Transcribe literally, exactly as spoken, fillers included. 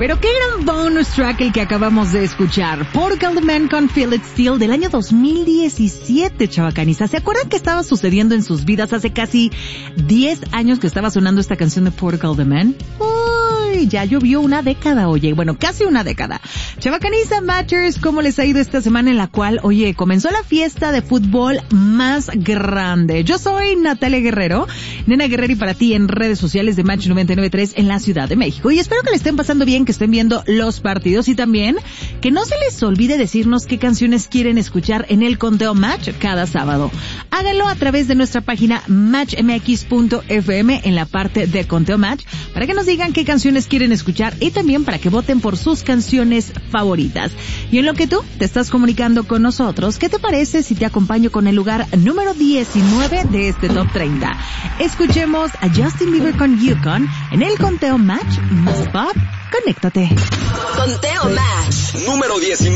Pero qué gran bonus track el que acabamos de escuchar. Portugal The Man con Feel It Still del año dos mil diecisiete, chavacaniza. ¿Se acuerdan qué estaba sucediendo en sus vidas hace casi diez años que estaba sonando esta canción de Portugal The Man? Uy, ya llovió una década, oye. Bueno, casi una década. Chavacaniza Matchers, ¿cómo les ha ido esta semana en la cual, oye, comenzó la fiesta de fútbol más grande? Yo soy Natalia Guerrero, Nena Guerrero, y para ti en redes sociales de Match noventa y nueve punto tres en la Ciudad de México. Y espero que le estén pasando bien, que estén viendo los partidos y también que no se les olvide decirnos qué canciones quieren escuchar en el conteo Match cada sábado. Háganlo a través de nuestra página match m x punto f m en la parte de conteo Match para que nos digan qué canciones quieren escuchar y también para que voten por sus canciones favoritas. Y en lo que tú te estás comunicando con nosotros, ¿qué te parece si te acompaño con el lugar número diecinueve de este Top treinta? Escuchemos a Justin Bieber con Yukon en el conteo Match más pop. Conéctate. Conteo Match número diecinueve.